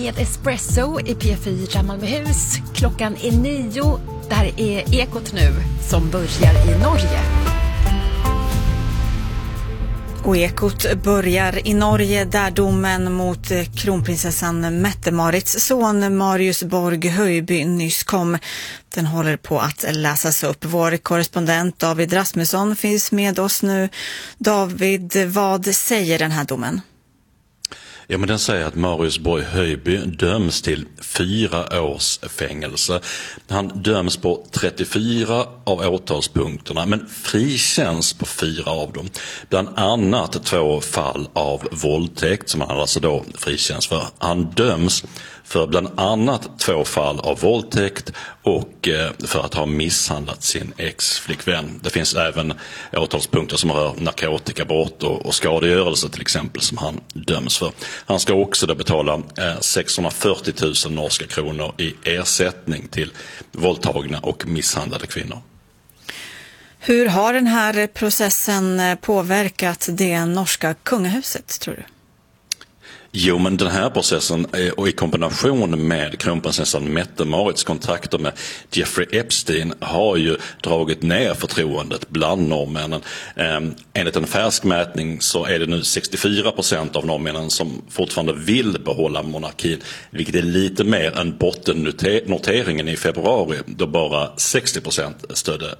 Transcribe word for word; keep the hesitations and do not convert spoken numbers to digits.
med Espresso i P fyra Malmöhus. Klockan är nio. Där är Ekot nu som börjar i Norge. Och Ekot börjar i Norge där domen mot kronprinsessan Mette-Marits son Marius Borg Höjby nyss kom. Den håller på att läsas upp. Vår korrespondent David Rasmusson finns med oss nu. David, vad säger den här domen? Ja, men den säger att Marius Borg Höjby döms till fyra års fängelse. Han döms på trettiofyra av åtalspunkterna men frikänns på fyra av dem. Bland annat två fall av våldtäkt som han alltså då frikänns för. Han döms för bland annat två fall av våldtäkt och för att ha misshandlat sin ex-flickvän. Det finns även åtalspunkter som rör narkotikabrott och, och skadegörelse till exempel som han döms för. Han ska också då betala sexhundrafyrtio tusen norska kronor i ersättning till våldtagna och misshandlade kvinnor. Hur har den här processen påverkat det norska kungahuset, tror du? Jo, men den här processen och i kombination med kronprinsessan Mette-Marits kontakter med Jeffrey Epstein har ju dragit ner förtroendet bland norrmännen. Eh, enligt en färsk mätning så är det nu sextiofyra procent av norrmännen som fortfarande vill behålla monarkin, vilket är lite mer än bottennoteringen i februari då bara sextio procent stödde